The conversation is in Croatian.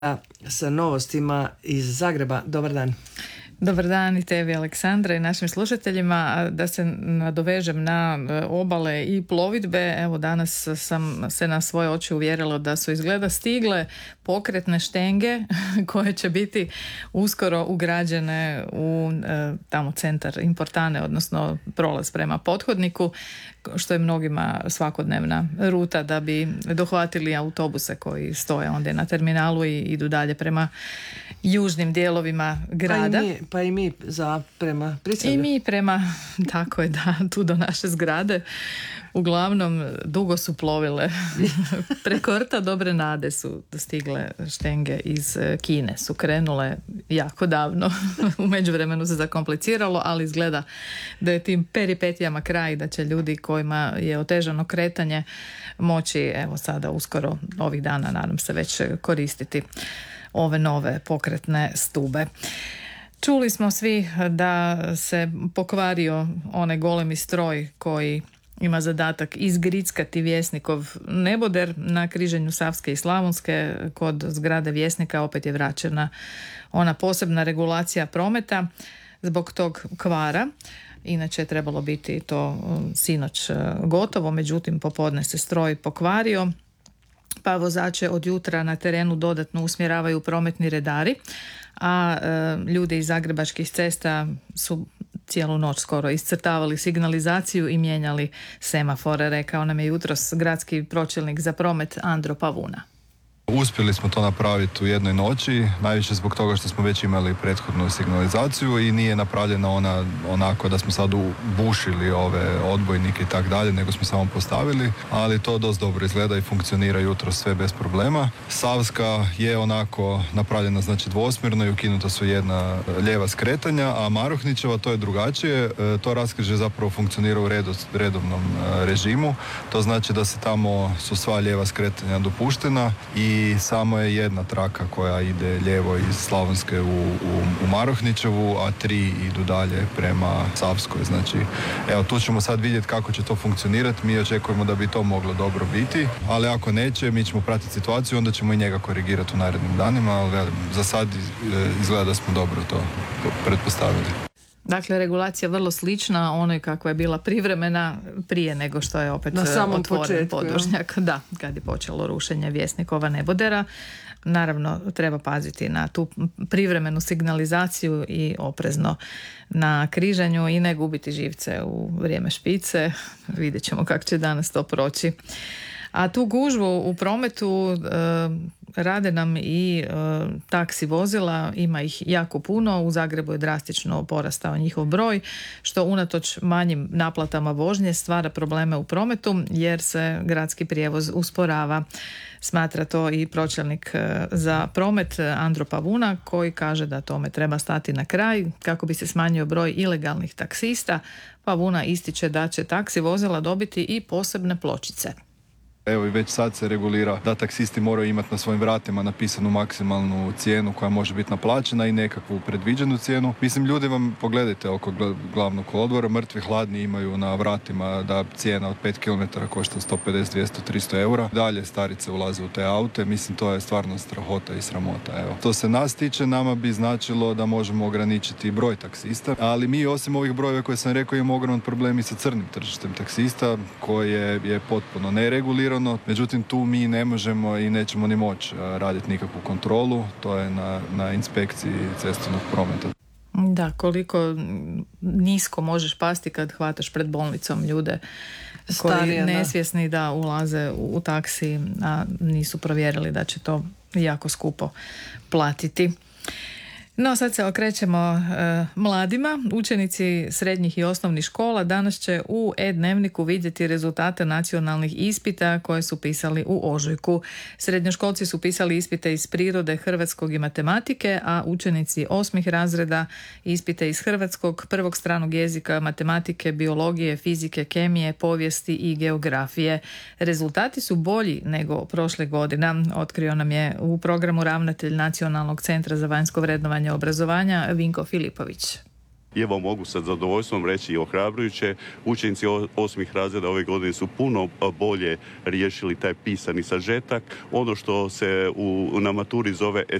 sa novostima iz Zagreba. Dobar dan. Dobar dan i tebi, Aleksandra, i našim slušateljima. Da se nadovežem na obale i plovidbe, evo danas sam se na svoje oči uvjerila da su izgleda stigle pokretne štenge koje će biti uskoro ugrađene u tamo centar Importane, odnosno prolaz prema pothodniku, što je mnogima svakodnevna ruta da bi dohvatili autobuse koji stoje onda na terminalu i idu dalje prema južnim dijelovima grada. Pa i mi prema Prisavlju. I mi prema, tako je, da, tu do naše zgrade. Uglavnom, dugo su plovile. Preko rta Dobre nade su stigle štenge iz Kine. Su krenule jako davno. U međuvremenu se zakompliciralo, ali izgleda da je tim peripetijama kraj, da će ljudi kojima je otežano kretanje moći, evo sada uskoro ovih dana, nadam se, već koristiti ove nove pokretne stube. Čuli smo svi da se pokvario onaj golemi stroj koji ima zadatak izgrickati Vjesnikov neboder na križanju Savske i Slavonske. Kod zgrade Vjesnika opet je vraćena ona posebna regulacija prometa zbog tog kvara. Inače je trebalo biti to sinoć gotovo, međutim popodne se stroj pokvario, pa vozače od jutra na terenu dodatno usmjeravaju prometni redari, a ljudi iz zagrebačkih cesta su cijelu noć skoro iscrtavali signalizaciju i mijenjali semafore, rekao nam je jutros gradski pročelnik za promet Andro Pavuna. Uspjeli smo to napraviti u jednoj noći, najviše zbog toga što smo već imali prethodnu signalizaciju i nije napravljena ona onako da smo sad bušili ove odbojnike i tak dalje, nego smo samo postavili, ali to dosta dobro izgleda i funkcionira jutro sve bez problema. Savska je onako napravljena, znači dvosmjerno, i ukinuta su jedna lijeva skretanja, a Maruhničeva to je drugačije, to raskrižje zapravo funkcionira u redovnom režimu, to znači da se tamo su sva lijeva skretanja dopuštena i samo je jedna traka koja ide lijevo iz Slavonske u Maruhničevu, a 3 idu dalje prema Savskoj. Znači, evo, tu ćemo sad vidjeti kako će to funkcionirati. Mi očekujemo da bi to moglo dobro biti, ali ako neće, mi ćemo pratiti situaciju, onda ćemo i njega korigirati u narednim danima, ali za sad izgleda da smo dobro to pretpostavili. Dakle, regulacija vrlo slična onoj kakva je bila privremena prije nego što je opet otvoren podvožnjak. Da, kad je počelo rušenje Vjesnikova nebodera. Naravno, treba paziti na tu privremenu signalizaciju i oprezno na križanju i ne gubiti živce u vrijeme špice. Vidjet ćemo kako će danas to proći. A tu gužvu u prometu rade nam i taksi vozila, ima ih jako puno, u Zagrebu je drastično porastao njihov broj, što unatoč manjim naplatama vožnje stvara probleme u prometu jer se gradski prijevoz usporava. Smatra to i pročelnik za promet Andro Pavuna, koji kaže da tome treba stati na kraj kako bi se smanjio broj ilegalnih taksista. Pavuna ističe da će taksi vozila dobiti i posebne pločice. Evo i već sad se regulira da taksisti moraju imati na svojim vratima napisanu maksimalnu cijenu koja može biti naplaćena i nekakvu predviđenu cijenu. Mislim, ljudi vam pogledajte oko glavnog kolodvora, mrtvi hladni imaju na vratima da cijena od 5 km košta 150, 200, 300 eura. Dalje starice ulaze u te aute, mislim to je stvarno strahota i sramota. Evo. To se nas tiče, nama bi značilo da možemo ograničiti broj taksista, ali mi osim ovih brojeva koje sam rekao imamo ogroman problem i sa crnim tržištem taksista koje je potpuno neregulirano. Međutim, tu mi ne možemo i nećemo ni moći raditi nikakvu kontrolu, to je na inspekciji cestovnog prometa. Da, koliko nisko možeš pasti kad hvataš pred bolnicom ljude koji nesvjesni da ulaze u taksi, a nisu provjerili da će to jako skupo platiti. No, sad se okrećemo mladima. Učenici srednjih i osnovnih škola danas će u e-dnevniku vidjeti rezultate nacionalnih ispita koje su pisali u ožujku. Srednjoškolci su pisali ispite iz prirode, hrvatskog i matematike, a učenici 8. razreda ispite iz hrvatskog, prvog stranog jezika, matematike, biologije, fizike, kemije, povijesti i geografije. Rezultati su bolji nego prošle godine, otkrio nam je u programu ravnatelj Nacionalnog centra za vanjsko vrednovanje obrazovanja Vinko Filipović. I evo mogu sa zadovoljstvom reći i ohrabrujuće, učenici 8. razreda ove godine su puno bolje riješili taj pisani sažetak. Ono što se na maturi zove